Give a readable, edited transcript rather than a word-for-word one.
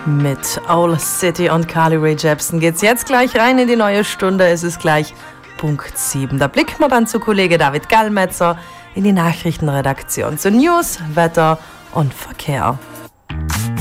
Mit Owl City und Carly Rae Jepsen geht's jetzt gleich rein in die neue Stunde. Es ist gleich Punkt 7. Da blicken wir dann zu Kollege David Gallmetzer in die Nachrichtenredaktion zu News, Wetter und Verkehr.